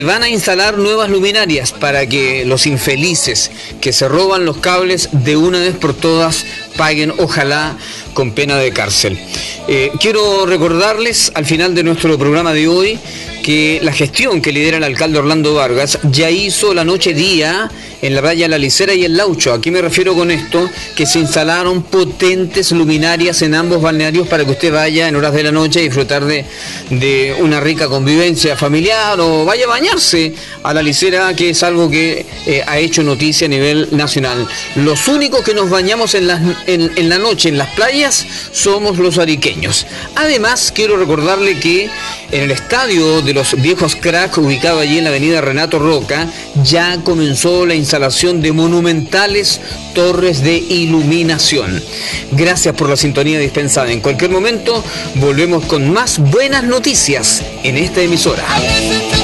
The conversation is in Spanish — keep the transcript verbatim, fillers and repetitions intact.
Van a instalar nuevas luminarias para que los infelices que se roban los cables de una vez por todas paguen, ojalá, con pena de cárcel. Eh, quiero recordarles al final de nuestro programa de hoy que la gestión que lidera el alcalde Orlando Vargas ya hizo la noche día en la playa La Licera y el Laucho. ¿A qué me refiero con esto? Que se instalaron potentes luminarias en ambos balnearios para que usted vaya en horas de la noche a disfrutar de, de una rica convivencia familiar o vaya a bañarse a La Licera, que es algo que eh, ha hecho noticia a nivel nacional. Los únicos que nos bañamos en, las, en, en la noche en las playas somos los ariqueños. Además, quiero recordarle que en el estadio de los viejos crack, ubicado allí en la avenida Renato Roca, ya comenzó la instalación de monumentales torres de iluminación. Gracias por la sintonía dispensada. En cualquier momento volvemos con más buenas noticias en esta emisora.